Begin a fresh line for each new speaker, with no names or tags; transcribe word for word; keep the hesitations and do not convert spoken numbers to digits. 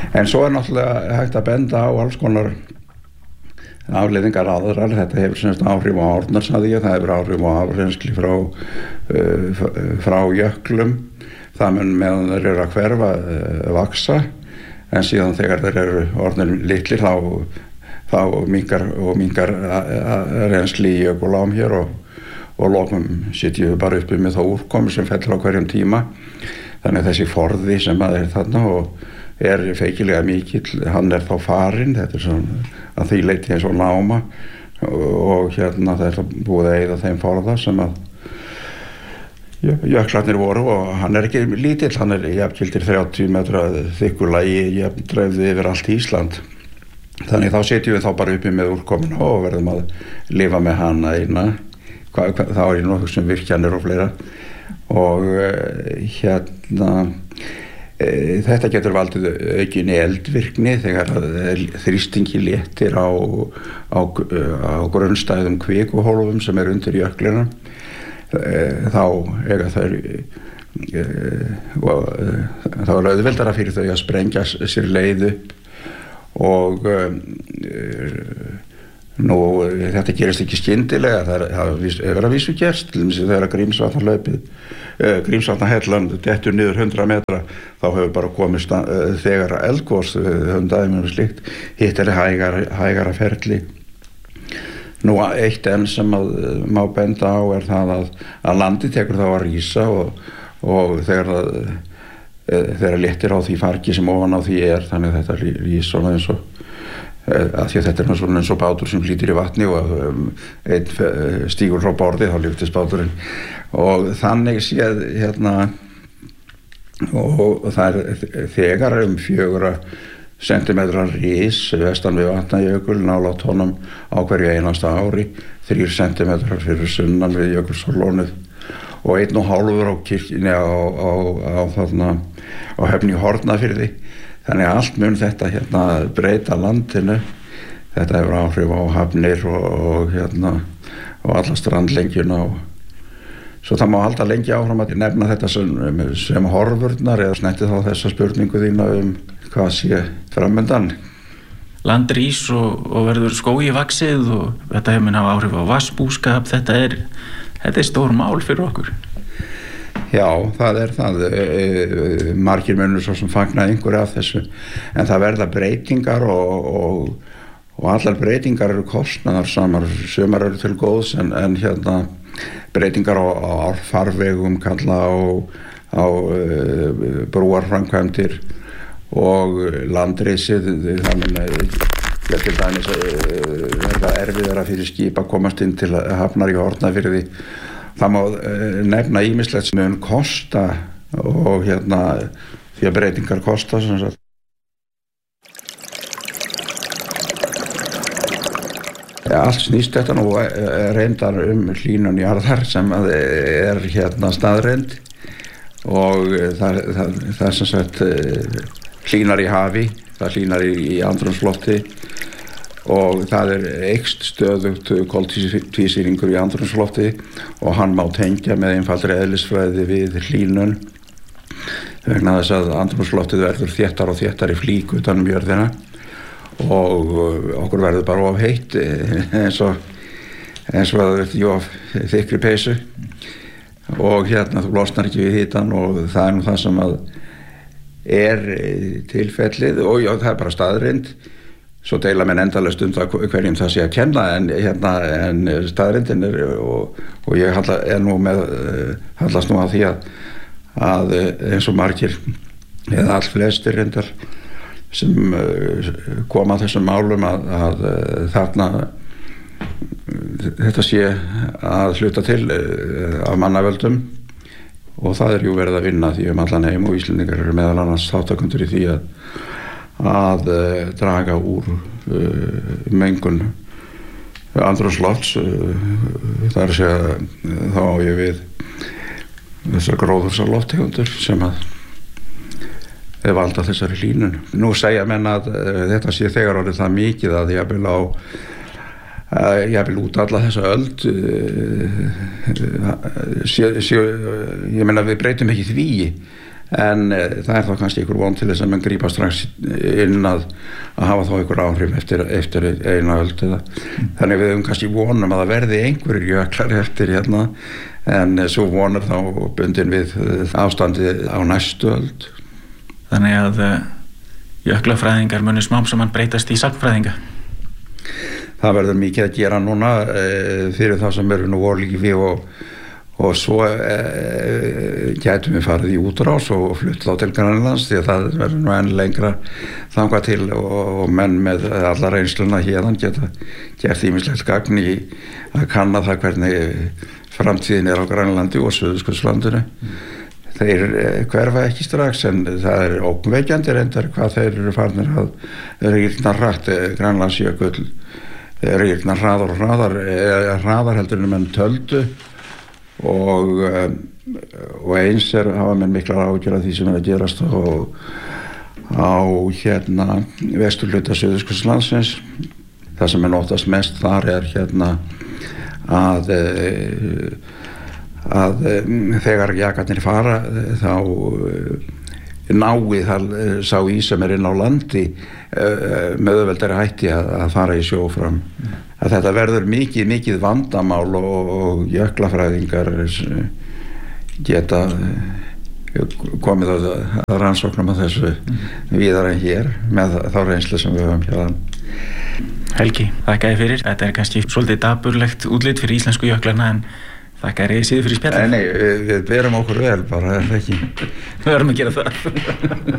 En svo er náttúrulega hægt að benda á alls konar afleiðingar aðrar. Þetta hefur semst áhrif á árnarsvæði, það hefur áhrif á afrennsli frá, uh, frá jöklum. Það mun meðan þeir eru að hverfa uh, vaksa, en síðan þegar þeir eru orðnir litlir þá, þá minnkar og minnkar rennsli í jökulám hér og, og lokum sitjum við bara uppi með þá úrkomu sem fellur á hverjum tíma. Þannig að þessi forði sem að er þarna og er feikilega mikill, hann er þá farinn, þetta er svona að því leyti eins og náma og, og hérna það er búið að eyða þeim forða sem að jöklarnir voru og hann er ekki lítill, hann er jafngildir þrjátíu metra þykkur lagi, jafn dreifði yfir allt Ísland. Þannig þá setjum við þá bara uppi með úrkomuna og verðum að lifa með hana eina, hva, hva, þá er ég nokkuð sem virkjanir og fleira og hérna þetta getur valdið aukinni eldvirkni þegar þrýstingi léttir á, á, á grunnstæðum kvikuhólfum sem er undir jöklina. Þá eiga þær þá er auðveldara fyrir þau að sprengja sér leið upp og nú þetta gerist ekki skyndilega, það hefur að vísu gerst, til dæmis þegar Grímsvatnahlaupið Grímsvatnahellan dettur niður hundrað metra, þá hefur bara komið stað, þegar eldgos höfum dæmi og slíkt, hitt er hægara, hægara ferli. Nú eitt enn sem að má benda á er það að, að landi tekur þá að rísa og, og þegar það þegar léttir á því fargi sem ofan á því er, þannig að þetta rís svona eins og að því að þetta er svona eins og bátur sem flýtur í vatni og um, einn stígur frá borði þá lyftist báturinn og þannig séð hérna og það er þegar um fjögurra sentimetra rís vestan við Vatnajökul nálægt honum á hverju einasta ári, þrír sentimetrar fyrir sunnan við Jökulsárlónið og einn og hálfur á kirkjunni á, á, á þarna á Höfn í Hornafirði. Þannig að allt mun þetta hérna breyta landinu. Þetta hefur áhrif á hafnir og, og hérna og alla strandlengjuna og svo það má halda lengi áfram að nefna þetta sem, sem horfurnar eða snetti þá þessa spurningu þína um hvað sé framundan.
Land rís og, og verður skógi vaxið og þetta hefur mun hafa áhrif á vatnsbúskap. Þetta er, þetta er stór mál fyrir okkur.
Já, það er það. Margir munur svo sem fagna einhverju af þessu, en það verða breytingar og, og, og allar breytingar eru kostnaðar samar, sumar eru til góðs en, en hérna breytingar á, á farvegum kalla á, á uh, brúarframkvæmdir og landreysið, þannig að til dæmis verða erfiðara fyrir skip að komast inn til hafnar í Hornafirði. Það má nefna ýmislegt sem mun kosta og hérna því að breytingar kosta sem sagt. Ja, allt snýst þetta nú reyndar um hlýnun jarðar sem er hérna staðreynd og það, það, það er sem sagt hlýnar í hafi, það hlýnar í, í andrúmslofti og það er eykst stöðugt koltvísýringur í andrúmslofti og hann má tengja með einfaldri eðlisfræði við hlýnun vegna þess að andrúmsloftið verður þéttar og þéttar í flík utan um jörðina og okkur verður bara of heitt eins og eins og það verður jú of þykri peysu og hérna þú losnar ekki við hitan og það er nú það sem að er tilfellið og já, það er bara staðreynd. Svo deila menn endalaust um það hverjum það sé að kenna en, hérna, en staðreyndin er og, og ég halla, er nú með hallast nú að því að, að eins og margir eða all flestir reyndar sem koma að þessum málum að, að þarna þetta sé að hluta til af mannavöldum og það er jú verið að vinna því um allan heim og Íslendingar eru meðal annars þáttakendur í því að að uh, draga úr uh, mengun andrúmslofts uh, það er að segja uh, þá á ég við þessar gróðurhúsalofttegundir sem að þeir valda þessari hlýnun. Nú segja menn að uh, þetta sé þegar orðið það mikið að ég vil á uh, ég vil út alla þessa öld uh, uh, sé, sé, ég meina við breytum ekki því en e, það er þá kannski ykkur von til þess að mann grípa strax inn að, að hafa þá ykkur áhrif eftir, eftir eina öld eða. Mm. Þannig við höfum kannski vonum að það verði einhverjir jöklar eftir hérna, en e, svo vonar þá bundin við ástandi á næstu öld.
Þannig að uh, jöklafræðingar munu smám saman breytast í sagnfræðinga.
Það verður mikið að gera núna e, fyrir þá sem eru nú orðlífi og, og svo e, gætum við farið í útrás og flutt þá til Grænlands því að það verður nú enn lengra þangað til og, og menn með alla reynsluna hérðan geta gert ýmislegt gagn í að kanna það hvernig framtíðin er á Grænlandi og Suðurskautslandinu. Mm. Þeir hverfa ekki strax en það er ógnvekjandi reyndar hvað þeir eru farnir að rýrna hratt. Grænlandsjökull rýrna hraðar og hraðar eða hraðar heldur en menn töldu og, og eins er hafa menn miklar áhyggjur af því sem er að gerast á, á hérna vesturhluta Suðurskautslandsins. Það sem er notast mest þar er hérna að að þegar jakarnir fara þá náið það sá ís sem er inn á landi með auðveldari hætti að, að fara í sjó fram. Mm. Að þetta verður mikið, mikið vandamál og, og jöklafræðingar geta komið að, að rannsóknum að þessu mm. víðar en hér með þá reynslu sem við höfum hérna.
Helgi, þakka þér fyrir. Þetta er kannski svolítið daburlegt útlit fyrir íslensku jöklana en þakka þér síður fyrir spjallið.
Nei, nei, við berum okkur vel bara, er það ekki?
Við verðum að gera það.